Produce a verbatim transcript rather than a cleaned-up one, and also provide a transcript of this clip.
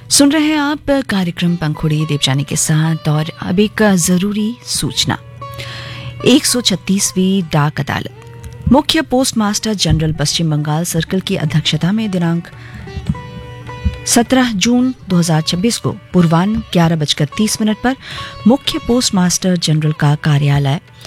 सुन रहे हैं आप कार्यक्रम पंखुड़ी देवजानी के साथ। और अब एक जरूरी सूचना। एक सौ छत्तीसवीं डाक अदालत मुख्य पोस्ट मास्टर जनरल पश्चिम बंगाल सर्कल की अध्यक्षता में दिनांक सत्रह जून दो हज़ार छब्बीस को पूर्वाह्न ग्यारह बजकर तीस मिनट पर मुख्य पोस्ट मास्टर जनरल का कार्यालय